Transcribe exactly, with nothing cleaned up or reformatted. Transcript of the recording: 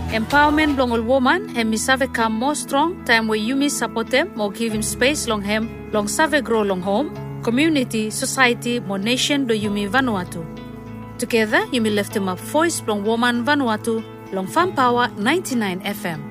Empowerment long all woman hem misave come more strong time where you miss support them or give him space long hem long save grow long home, community, society, more nation do you me Vanuatu. Together you me lift him up voice long woman Vanuatu long Farm Power ninety-nine F M.